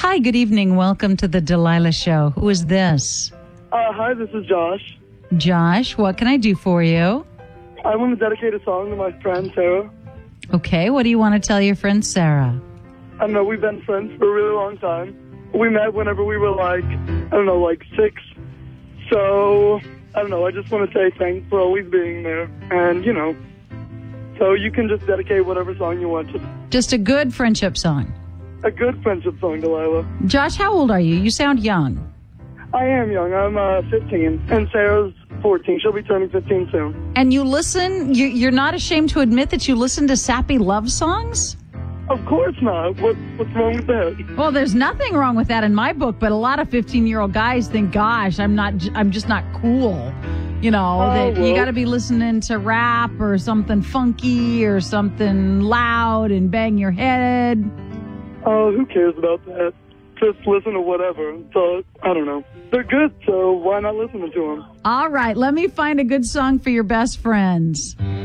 Hi, good evening. Welcome to the Delilah Show. Who is this? Hi, this is Josh. Josh, what can I do for you? I want to dedicate a song to my friend, Sarah. Okay, what do you want to tell your friend Sarah? I know we've been friends for a really long time. We met whenever we were like 6. So, I just want to say thanks for always being there. And, so you can just dedicate whatever song you want to. Just a good friendship song. A good friendship song, Delilah. Josh, how old are you? You sound young. I am young. I'm 15, and Sarah's 14. She'll be turning 15 soon. And you listen, you're not ashamed to admit that you listen to sappy love songs? Of course not. What's wrong with that? Well, there's nothing wrong with that in my book, but a lot of 15-year-old guys think, gosh, I'm just not cool. You got to be listening to rap or something funky or something loud and bang your head. Oh, who cares about that? Just listen to whatever. So, I don't know. They're good, so why not listen to them? All right, let me find a good song for your best friends.